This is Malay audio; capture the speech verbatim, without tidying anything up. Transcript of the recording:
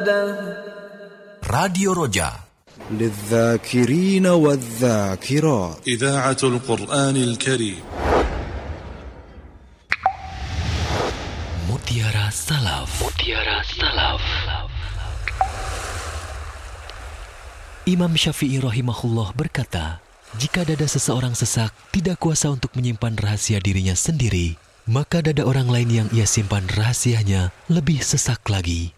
عباده راديو رجاء للذاكرين والذاكرات إذاعة القرآن الكريم. Mutiara Salaf. Mutiara Salaf. Imam Syafi'i rahimahullah berkata, jika dada seseorang sesak, tidak kuasa untuk menyimpan rahasia dirinya sendiri, maka dada orang lain yang ia simpan rahasianya lebih sesak lagi.